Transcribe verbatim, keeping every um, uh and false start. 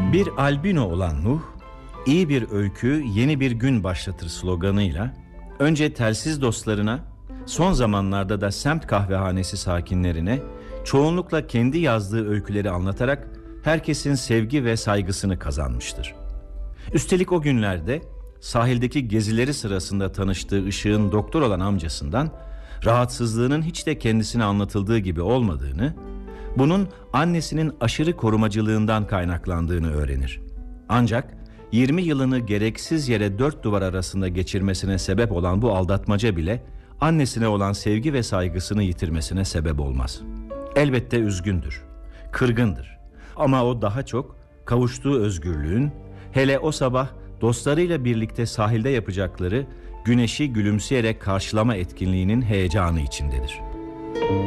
Bir albino olan Nuh, iyi bir öykü, yeni bir gün başlatır sloganıyla önce telsiz dostlarına, son zamanlarda da semt kahvehanesi sakinlerine çoğunlukla kendi yazdığı öyküleri anlatarak herkesin sevgi ve saygısını kazanmıştır. Üstelik o günlerde sahildeki gezileri sırasında tanıştığı Işık'ın doktor olan amcasından rahatsızlığının hiç de kendisine anlatıldığı gibi olmadığını, bunun annesinin aşırı korumacılığından kaynaklandığını öğrenir. Ancak yirmi yılını gereksiz yere dört duvar arasında geçirmesine sebep olan bu aldatmaca bile annesine olan sevgi ve saygısını yitirmesine sebep olmaz. Elbette üzgündür, kırgındır. Ama o daha çok kavuştuğu özgürlüğün, hele o sabah dostlarıyla birlikte sahilde yapacakları güneşi gülümseyerek karşılama etkinliğinin heyecanı içindedir.